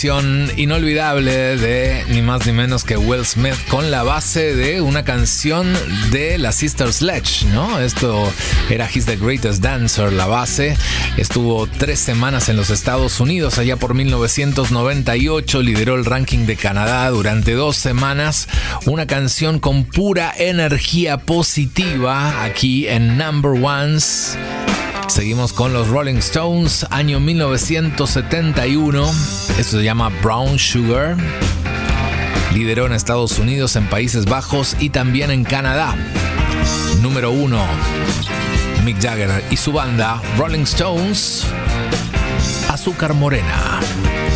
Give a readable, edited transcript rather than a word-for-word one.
Inolvidable de ni más ni menos que Will Smith con la base de una canción de la Sister Sledge, ¿no? Esto era He's the Greatest Dancer, la base. Estuvo 3 semanas en los Estados Unidos, allá por 1998, lideró el ranking de Canadá durante 2 semanas. Una canción con pura energía positiva aquí en Number Ones. Seguimos con los Rolling Stones, año 1971. Esto se llama Brown Sugar. Lideró en Estados Unidos, en Países Bajos y también en Canadá. Número 1, Mick Jagger y su banda Rolling Stones, Azúcar Morena.